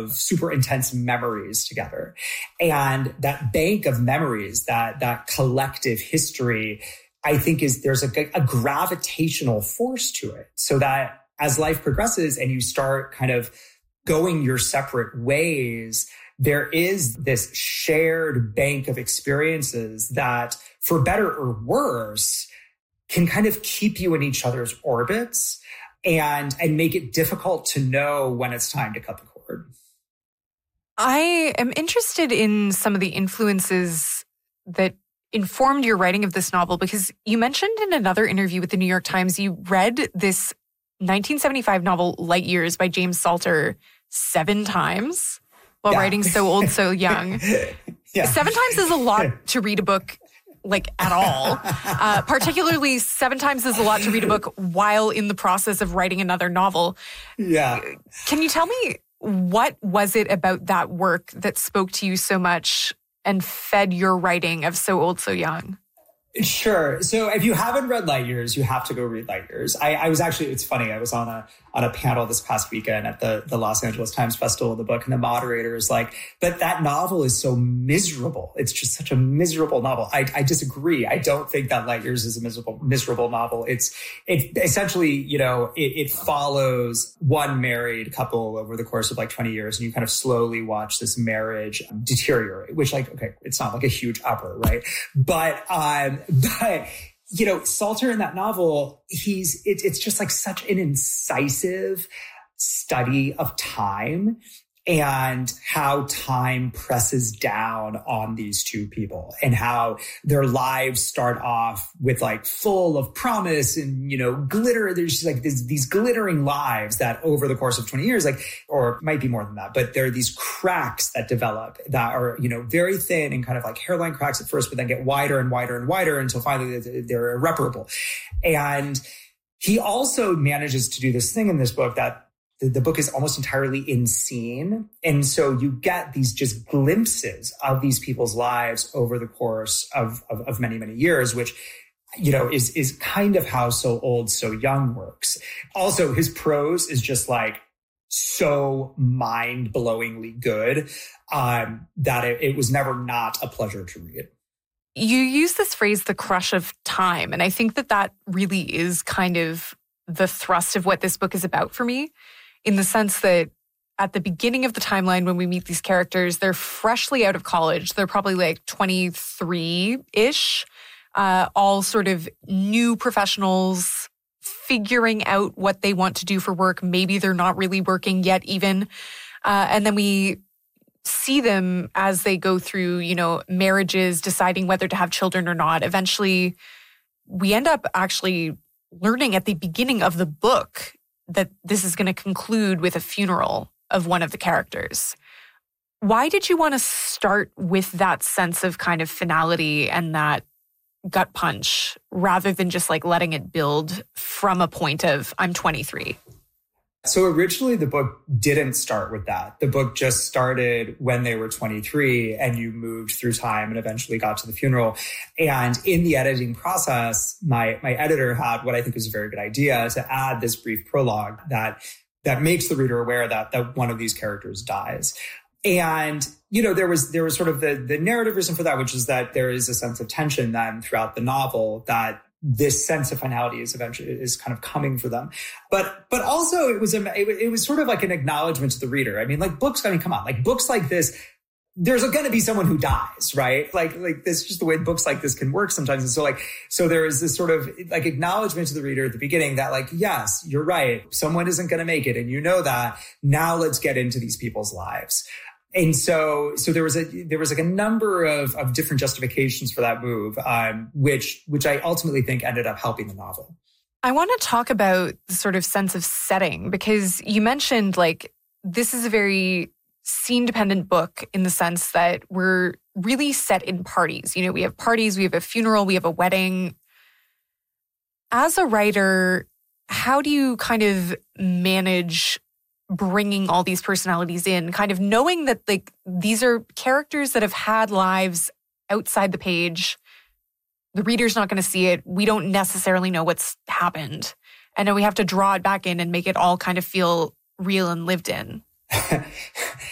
of super intense memories together. And that bank of memories, that collective history, I think there's a gravitational force to it. So that as life progresses and you start kind of going your separate ways, there is this shared bank of experiences that, for better or worse, can kind of keep you in each other's orbits and make it difficult to know when it's time to cut the cord. I am interested in some of the influences that informed your writing of this novel, because you mentioned in another interview with the New York Times, you read this 1975 novel Light Years by James Salter 7 times while writing So Old, So Young. 7 times is a lot to read a book like at all. Particularly 7 times is a lot to read a book while in the process of writing another novel. Yeah. Can you tell me, what was it about that work that spoke to you so much and fed your writing of So Old, So Young? Sure. So if you haven't read Light Years, you have to go read Light Years. I was actually, it's funny, I was on a panel this past weekend at the Los Angeles Times Festival of the Book, and the moderator is like, but that novel is so miserable. It's just such a miserable novel. I disagree. I don't think that Light Years is a miserable novel. It essentially, it follows one married couple over the course of like 20 years, and you kind of slowly watch this marriage deteriorate, which, like, okay, it's not like a huge upper, right? But Salter in that novel, it's just like such an incisive study of time and how time presses down on these two people, and how their lives start off with like full of promise and, glitter. There's just like these glittering lives that over the course of 20 years, or might be more than that, but there are these cracks that develop that are, very thin and kind of like hairline cracks at first, but then get wider and wider and wider until finally they're irreparable. And he also manages to do this thing in this book that the book is almost entirely in scene. And so you get these just glimpses of these people's lives over the course of many, many years, which, is kind of how So Old, So Young works. Also, his prose is just like so mind-blowingly good that it was never not a pleasure to read. You use this phrase, the crush of time. And I think that really is kind of the thrust of what this book is about for me, in the sense that at the beginning of the timeline, when we meet these characters, they're freshly out of college. They're probably like 23-ish, all sort of new professionals figuring out what they want to do for work. Maybe they're not really working yet even. And then we see them as they go through, marriages, deciding whether to have children or not. Eventually, we end up actually learning at the beginning of the book that this is going to conclude with a funeral of one of the characters. Why did you want to start with that sense of kind of finality and that gut punch rather than just like letting it build from a point of, I'm 23? So originally the book didn't start with that. The book just started when they were 23, and you moved through time and eventually got to the funeral. And in the editing process, my editor had what I think was a very good idea to add this brief prologue that makes the reader aware that one of these characters dies. And, there was sort of the narrative reason for that, which is that there is a sense of tension then throughout the novel that this sense of finality is kind of coming for them. But also it was sort of like an acknowledgement to the reader. I mean, like books like this, there's going to be someone who dies, right? Like this, just the way books like this can work sometimes. And so there is this sort of like acknowledgement to the reader at the beginning that like, yes, you're right. Someone isn't going to make it. And that. Now let's get into these people's lives. And so there was like a number of different justifications for that move, which I ultimately think ended up helping the novel. I want to talk about the sort of sense of setting, because you mentioned like this is a very scene-dependent book in the sense that we're really set in parties. We have parties, we have a funeral, we have a wedding. As a writer, how do you kind of manage bringing all these personalities in, kind of knowing that like these are characters that have had lives outside the page? The reader's not going to see it. We don't necessarily know what's happened. And then we have to draw it back in and make it all kind of feel real and lived in.